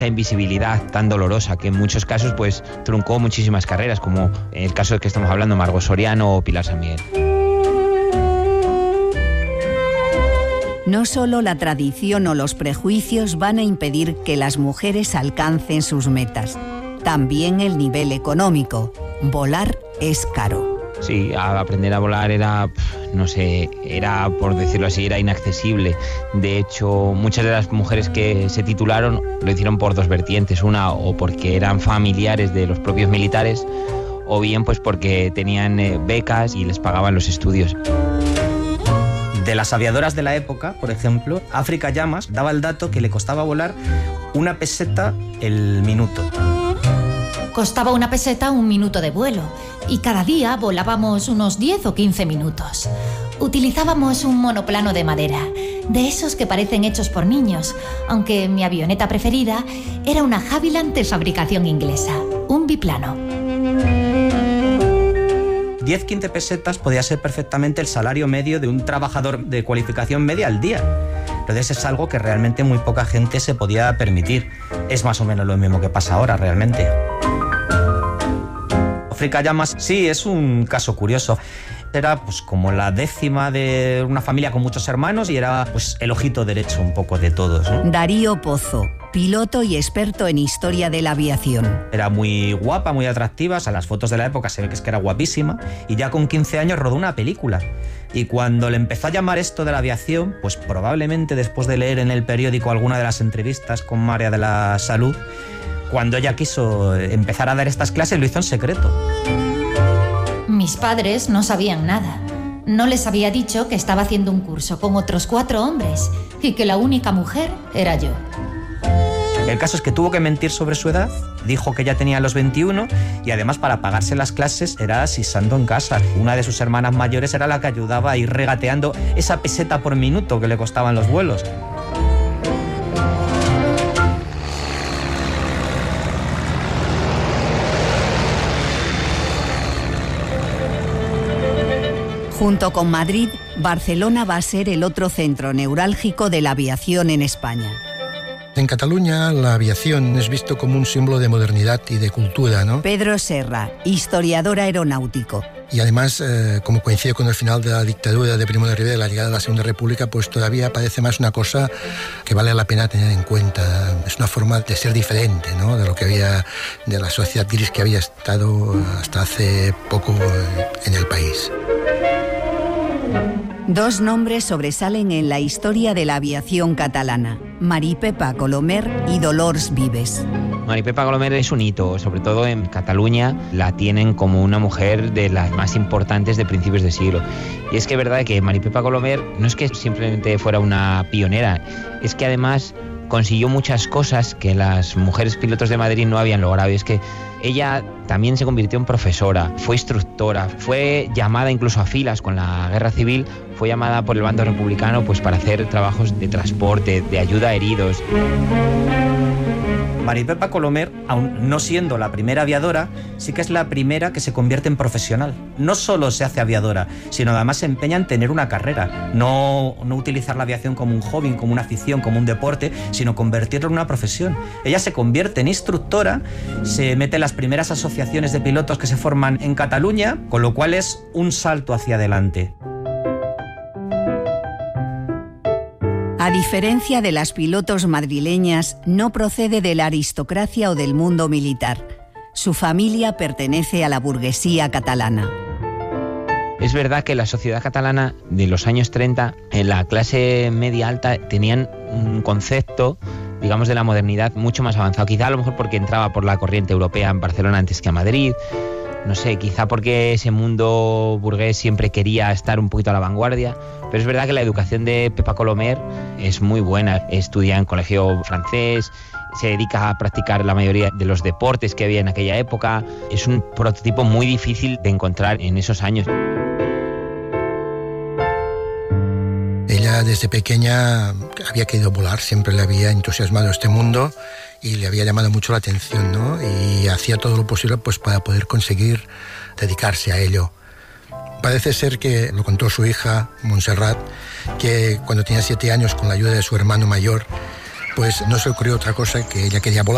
La invisibilidad tan dolorosa que en muchos casos pues truncó muchísimas carreras, como en el caso del que estamos hablando, Margot Soriano o Pilar San Miguel. No solo la tradición o los prejuicios van a impedir que las mujeres alcancen sus metas, también el nivel económico. Volar es caro. Sí, aprender a volar era, era, por decirlo así, era inaccesible. De hecho, muchas de las mujeres que se titularon lo hicieron por dos vertientes. Una, o porque eran familiares de los propios militares, o bien pues porque tenían becas y les pagaban los estudios. De las aviadoras de la época, por ejemplo, África Llamas daba el dato que le costaba volar 1 peseta el minuto. Costaba 1 peseta 1 minuto de vuelo y cada día volábamos unos 10 o 15 minutos. Utilizábamos un monoplano de madera, de esos que parecen hechos por niños, aunque mi avioneta preferida era una Havilland de fabricación inglesa, un biplano. 10-15 pesetas podía ser perfectamente el salario medio de un trabajador de cualificación media al día. Entonces es algo que realmente muy poca gente se podía permitir. Es más o menos lo mismo que pasa ahora realmente. África Llamas sí es un caso curioso. Era pues como la 10ª de una familia con muchos hermanos y era pues el ojito derecho un poco de todos, ¿no? Darío Pozo, piloto y experto en historia de la aviación. Era muy guapa, muy atractiva, o sea, las fotos de la época se ve que es que era guapísima y ya con 15 años rodó una película. Y cuando le empezó a llamar esto de la aviación, pues probablemente después de leer en el periódico alguna de las entrevistas con María de la Salud, cuando ella quiso empezar a dar estas clases lo hizo en secreto. Mis padres no sabían nada. No les había dicho que estaba haciendo un curso con otros 4 hombres y que la única mujer era yo. El caso es que tuvo que mentir sobre su edad, dijo que ya tenía los 21 y además para pagarse las clases era asisando en casa. Una de sus hermanas mayores era la que ayudaba a ir regateando esa peseta por minuto que le costaban los vuelos. Junto con Madrid, Barcelona va a ser el otro centro neurálgico de la aviación en España. En Cataluña, la aviación es visto como un símbolo de modernidad y de cultura, ¿no? Pedro Serra, historiador aeronáutico. Y además, como coincide con el final de la dictadura de Primo de Rivera y la llegada de la Segunda República, pues todavía parece más una cosa que vale la pena tener en cuenta. Es una forma de ser diferente, ¿no? De lo que había, de la sociedad gris que había estado hasta hace poco en el país. 2 nombres sobresalen en la historia de la aviación catalana: Mari Pepa Colomer y Dolors Vives. Mari Pepa Colomer es un hito, sobre todo en Cataluña la tienen como una mujer de las más importantes de principios de siglo. Y es que es verdad que Mari Pepa Colomer no es que simplemente fuera una pionera, es que además consiguió muchas cosas que las mujeres pilotos de Madrid no habían logrado. Y es que ella también se convirtió en profesora, fue instructora, fue llamada incluso a filas con la guerra civil, fue llamada por el bando republicano pues para hacer trabajos de transporte, de ayuda a heridos. Mari Pepa Colomer, aun no siendo la primera aviadora, sí que es la primera que se convierte en profesional. No solo se hace aviadora, sino además se empeña en tener una carrera. No utilizar la aviación como un hobby, como una afición, como un deporte, sino convertirlo en una profesión. Ella se convierte en instructora, se mete en las primeras asociaciones de pilotos que se forman en Cataluña, con lo cual es un salto hacia adelante. A diferencia de las pilotos madrileñas, no procede de la aristocracia o del mundo militar. Su familia pertenece a la burguesía catalana. Es verdad que la sociedad catalana de los años 30, en la clase media alta, tenían un concepto, digamos, de la modernidad mucho más avanzado. Quizá a lo mejor porque entraba por la corriente europea en Barcelona antes que a Madrid. No sé, quizá porque ese mundo burgués siempre quería estar un poquito a la vanguardia, pero es verdad que la educación de Pepa Colomer es muy buena. Estudia en colegio francés, se dedica a practicar la mayoría de los deportes que había en aquella época. Es un prototipo muy difícil de encontrar en esos años. Ella desde pequeña había querido volar, siempre le había entusiasmado este mundo y le había llamado mucho la atención, ¿no? Y hacía todo lo posible pues para poder conseguir dedicarse a ello. Parece ser que, lo contó su hija, Montserrat, que cuando tenía 7 años, con la ayuda de su hermano mayor, pues no se le ocurrió otra cosa que ella quería volar.